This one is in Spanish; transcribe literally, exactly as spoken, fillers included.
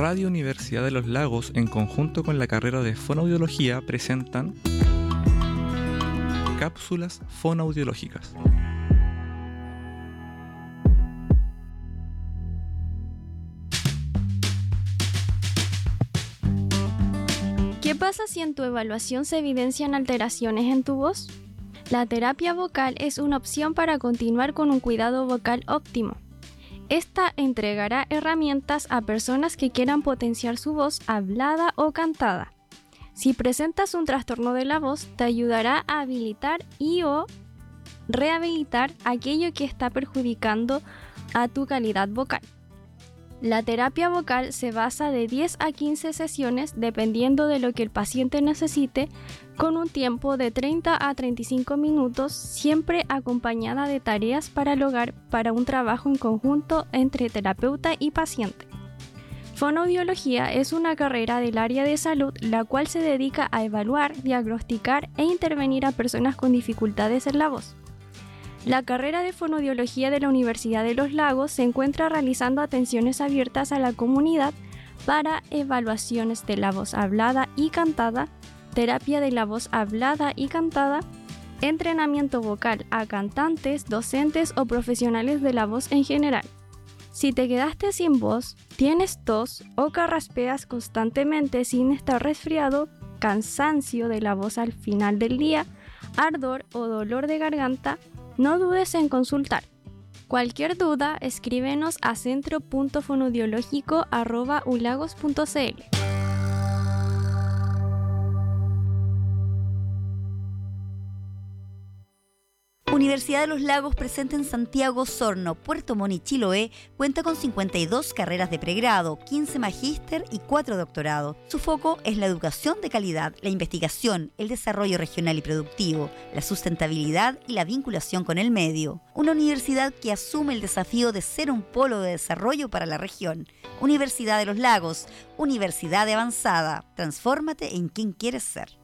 Radio Universidad de los Lagos, en conjunto con la carrera de Fonoaudiología, presentan cápsulas fonoaudiológicas. ¿Qué pasa si en tu evaluación se evidencian alteraciones en tu voz? La terapia vocal es una opción para continuar con un cuidado vocal óptimo. Esta entregará herramientas a personas que quieran potenciar su voz hablada o cantada. Si presentas un trastorno de la voz, te ayudará a habilitar y o rehabilitar aquello que está perjudicando a tu calidad vocal. La terapia vocal se basa de diez a quince sesiones dependiendo de lo que el paciente necesite, con un tiempo de treinta a treinta y cinco minutos, siempre acompañada de tareas para el hogar para un trabajo en conjunto entre terapeuta y paciente. Fonoaudiología es una carrera del área de salud la cual se dedica a evaluar, diagnosticar e intervenir a personas con dificultades en la voz. La carrera de Fonoaudiología de la Universidad de los Lagos se encuentra realizando atenciones abiertas a la comunidad para evaluaciones de la voz hablada y cantada, terapia de la voz hablada y cantada, entrenamiento vocal a cantantes, docentes o profesionales de la voz en general. Si te quedaste sin voz, tienes tos o carraspeas constantemente sin estar resfriado, cansancio de la voz al final del día, ardor o dolor de garganta, no dudes en consultar. Cualquier duda, escríbenos a centro punto fonoaudiológico arroba ulagos punto c l. Universidad de los Lagos, presente en Santiago, Osorno, Puerto Montt y Chiloé, cuenta con cincuenta y dos carreras de pregrado, quince magíster y cuatro doctorados. Su foco es la educación de calidad, la investigación, el desarrollo regional y productivo, la sustentabilidad y la vinculación con el medio. Una universidad que asume el desafío de ser un polo de desarrollo para la región. Universidad de los Lagos, universidad de avanzada. Transfórmate en quien quieres ser.